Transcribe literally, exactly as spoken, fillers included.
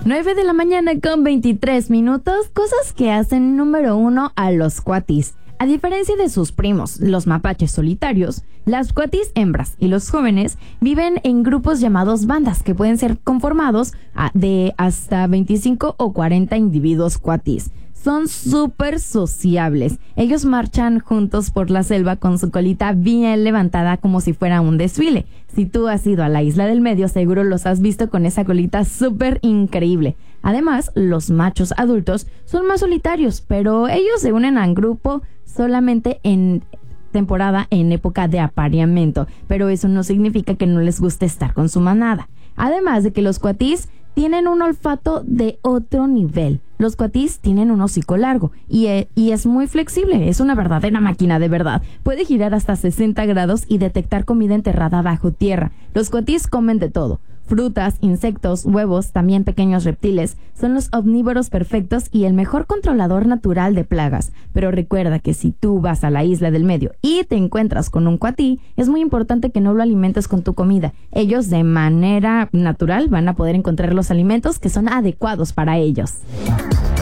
nueve de la mañana con veintitrés minutos. Cosas que hacen número uno a los cuatis. A diferencia de sus primos, los mapaches solitarios, las cuatis hembras y los jóvenes viven en grupos llamados bandas que pueden ser conformados de hasta veinticinco o cuarenta individuos cuatis. Son súper sociables. Ellos marchan juntos por la selva con su colita bien levantada como si fuera un desfile. Si tú has ido a la Isla del Medio, seguro los has visto con esa colita súper increíble. Además, los machos adultos son más solitarios, pero ellos se unen al grupo solamente en temporada, en época de apareamiento. Pero eso no significa que no les guste estar con su manada. Además de que los cuatis tienen un olfato de otro nivel. Los cuatis tienen un hocico largo y, e, y es muy flexible. Es una verdadera máquina de verdad. Puede girar hasta sesenta grados y detectar comida enterrada bajo tierra. Los cuatis comen de todo. Frutas, insectos, huevos, también pequeños reptiles. Son los omnívoros perfectos y el mejor controlador natural de plagas. Pero recuerda que si tú vas a la Isla del Medio y te encuentras con un cuatí, es muy importante que no lo alimentes con tu comida. Ellos de manera natural van a poder encontrar los alimentos que son adecuados para ellos.